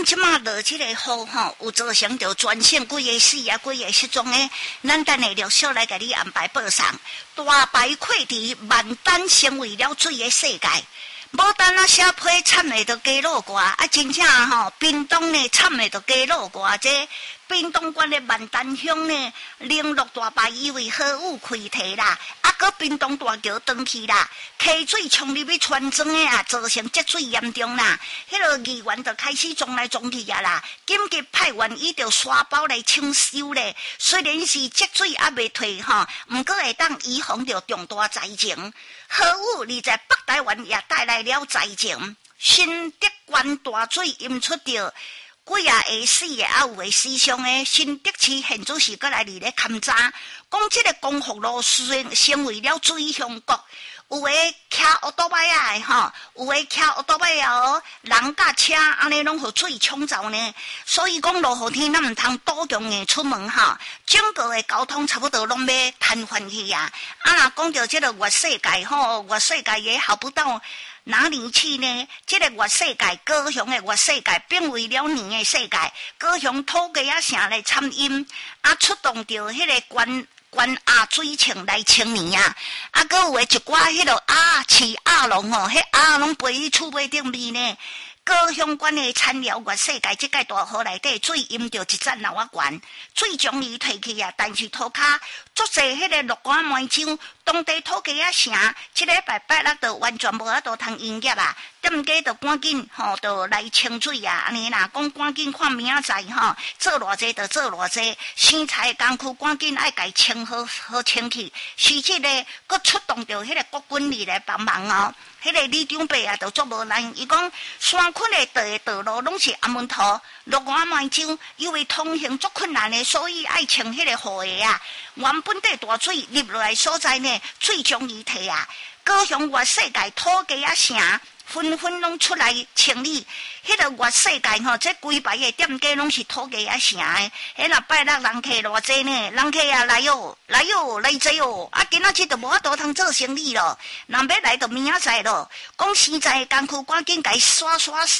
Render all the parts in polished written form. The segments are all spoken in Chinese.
即马落即个雨吼，有造成着全省几个死啊，几个失踪诶，咱等下陆续来甲你安排报上。大白溃堤，万丹成为了水诶世界。无单啊，写批惨诶都加落挂啊，真正吼，屏东呢惨诶都加落挂这。屏东县的万丹乡呢，06大坝因为好雨开堤啦，啊，搁屏东大桥断去啦，溪水冲入去川庄的啊，造成积水严重啦。迄个议员就开始撞来撞去啊啦，紧急派员伊着沙包来清修咧。虽然是积水还未退吼，毋过会当预防着重大灾情。好雨，在北台湾也带来了灾情，新德县大水淹出着。几啊会死的，啊有会死伤的。新德市现主是搁来咧勘查，讲即个光复路成为了水乡国。有诶骑奥多摆啊的吼，有诶骑奥多摆哦，人甲车安尼拢互水冲走呢。所以讲落雨天，咱毋通多强硬出门吼，整个诶交通差不多拢要瘫痪去啊。啊，若讲到即个月世界吼，月世界也好不到哪里去呢？这个月世界，高雄的月世界变为了年的世界。高雄土鸡仔城来参演，啊，出动着迄个关鸭水枪来清年啊！啊，搁有诶一寡迄落饲鸭笼吼，迄鸭拢飞去厝尾顶面呢。高雄县的田寮月世界，即个大河内底水淹着一层楼啊悬，水终于退去啊，但是涂骹足侪迄个落竿满江，当地土鸡仔城，即礼拜拜六就完全无法度通营业啊！店家就赶紧吼，就来清水啊！安尼啦，讲赶紧看明仔载吼，做偌济就做偌济，生产工区赶紧爱家清好清去。实质咧，佮出动着迄个国军力来帮忙哦。迄个李长伯啊，就足无难。伊讲山区的道路拢是暗门土，落雨满江，因为通行足困难的，所以爱清迄个雨鞋啊。原本地大水入落来所在呢，水终于退啊。高雄月世界土鸡仔城纷纷拢出来清理。迄个月世界吼，这规排的店家拢是土鸡仔城的。迄若拜六人客偌济呢？人客啊来哟，来哟，来济哦！啊，今仔日就无法度通做生意咯。人要来就明仔载咯。讲实在的，工区赶紧甲伊刷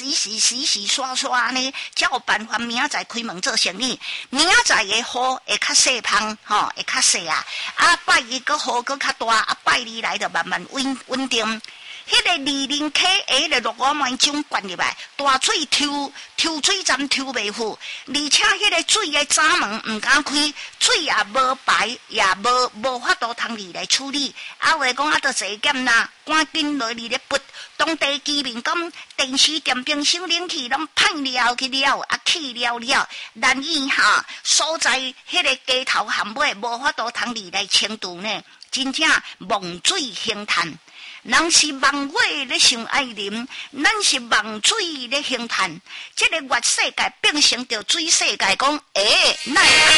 呢，才有办法明仔载开门做生意。明仔载的雨会较细芳，吼，会较细啊。啊，拜一个雨搁较大，啊，拜二来就慢慢稳定。迄个二林溪下个落雨满江灌入来，大水抽水站抽袂赴，而且迄个水的闸门毋敢开，水也无排，也无法度通来处理。啊，话讲啊，都侪减啦，赶紧落嚟咧拔。当地居民讲，电视、电冰箱、冷气拢歹了去了，啊去了，难以哈所在迄个街头巷尾无法度通来清除呢，真正望水兴叹。人是望水咧想爱啉，咱是望水咧兴叹。这个月世界变成着水世界，讲奈安